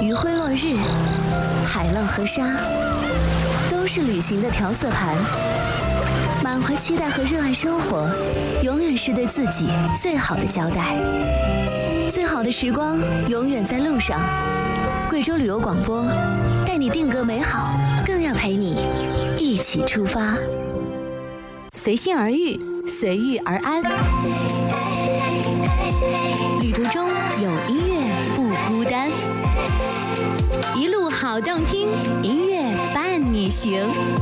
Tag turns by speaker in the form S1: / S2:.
S1: 余晖落日，海浪和沙，都是旅行的调色盘。满怀期待和热爱生活，永远是对自己最好的交代。最好的时光永远在路上。贵州旅游广播，带你定格美好，更要陪你一起出发。随心而遇，随遇而安。旅途中有音乐不孤单，一路好动听，音乐伴你行。